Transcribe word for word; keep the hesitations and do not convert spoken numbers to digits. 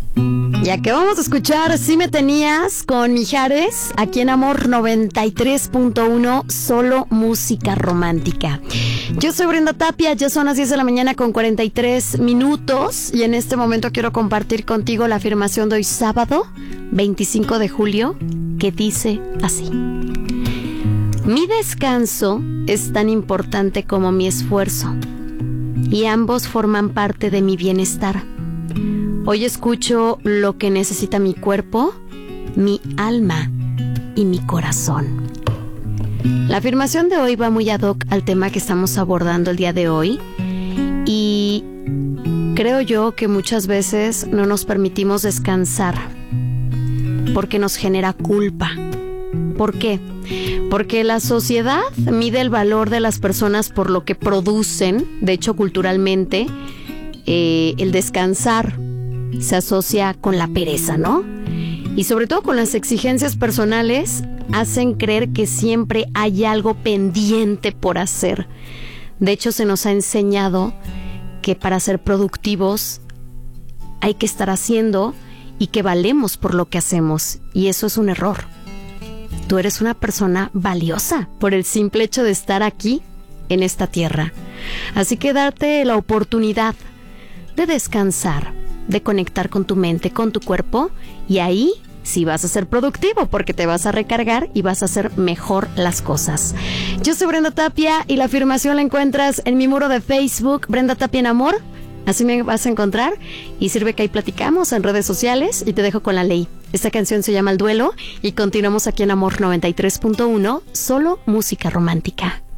Ya que vamos a escuchar Si Me Tenías con Mijares, aquí en Amor noventa y tres punto uno, solo música romántica. Yo soy Brenda Tapia, ya son las diez de la mañana con cuarenta y tres minutos y en este momento quiero compartir contigo la afirmación de hoy sábado, veinticinco de julio, que dice así: mi descanso es tan importante como mi esfuerzo y ambos forman parte de mi bienestar. Hoy escucho lo que necesita mi cuerpo, mi alma y mi corazón. La afirmación de hoy va muy ad hoc al tema que estamos abordando el día de hoy y creo yo que muchas veces no nos permitimos descansar porque nos genera culpa. ¿Por qué? Porque la sociedad mide el valor de las personas por lo que producen. De hecho, culturalmente, eh, el descansar se asocia con la pereza, ¿no? Y sobre todo con las exigencias personales hacen creer que siempre hay algo pendiente por hacer. De hecho, se nos ha enseñado que para ser productivos hay que estar haciendo y que valemos por lo que hacemos. Y eso es un error. Tú eres una persona valiosa por el simple hecho de estar aquí en esta tierra. Así que darte la oportunidad de descansar, de conectar con tu mente, con tu cuerpo, y ahí sí vas a ser productivo porque te vas a recargar y vas a hacer mejor las cosas. Yo soy Brenda Tapia y la afirmación la encuentras en mi muro de Facebook, Brenda Tapia en Amor. Así me vas a encontrar y sirve que ahí platicamos en redes sociales y te dejo con la ley. Esta canción se llama El Duelo y continuamos aquí en Amor noventa y tres punto uno, solo música romántica.